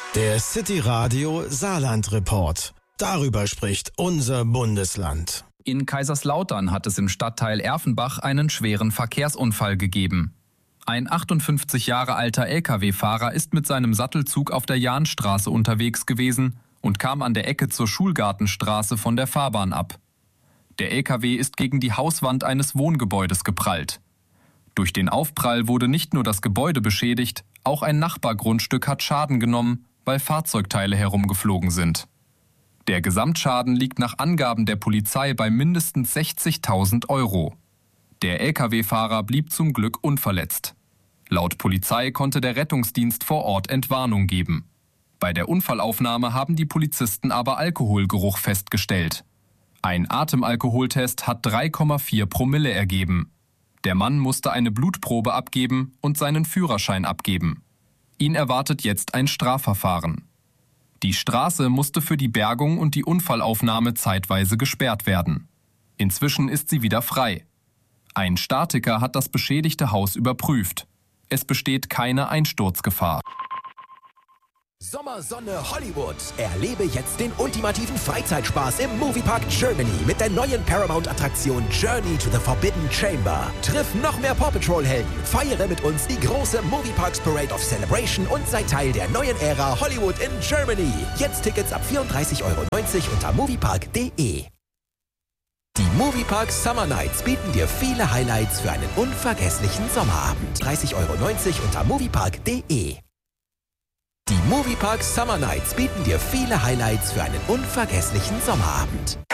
Der City Radio Saarland Report. Darüber spricht unser Bundesland. In Kaiserslautern hat es im Stadtteil Erfenbach einen schweren Verkehrsunfall gegeben. Ein 58 Jahre alter Lkw-Fahrer ist mit seinem Sattelzug auf der Jahnstraße unterwegs gewesen und kam an der Ecke zur Schulgartenstraße von der Fahrbahn ab. Der Lkw ist gegen die Hauswand eines Wohngebäudes geprallt. Durch den Aufprall wurde nicht nur das Gebäude beschädigt, auch ein Nachbargrundstück hat Schaden genommen, weil Fahrzeugteile herumgeflogen sind. Der Gesamtschaden liegt nach Angaben der Polizei bei mindestens 60.000 €. Der Lkw-Fahrer blieb zum Glück unverletzt. Laut Polizei konnte der Rettungsdienst vor Ort Entwarnung geben. Bei der Unfallaufnahme haben die Polizisten aber Alkoholgeruch festgestellt. Ein Atemalkoholtest hat 3,4 Promille ergeben. Der Mann musste eine Blutprobe abgeben und seinen Führerschein abgeben. Ihn erwartet jetzt ein Strafverfahren. Die Straße musste für die Bergung und die Unfallaufnahme zeitweise gesperrt werden. Inzwischen ist sie wieder frei. Ein Statiker hat das beschädigte Haus überprüft. Es besteht keine Einsturzgefahr. Sommersonne Hollywood. Erlebe jetzt den ultimativen Freizeitspaß im Moviepark Germany mit der neuen Paramount-Attraktion Journey to the Forbidden Chamber. Triff noch mehr Paw Patrol-Helden, feiere mit uns die große Movieparks Parade of Celebration und sei Teil der neuen Ära Hollywood in Germany. Jetzt Tickets ab 34,90 € unter moviepark.de. Die Moviepark Summer Nights bieten dir viele Highlights für einen unvergesslichen Sommerabend. 30,90 € unter moviepark.de. Die Moviepark Summer Nights bieten dir viele Highlights für einen unvergesslichen Sommerabend.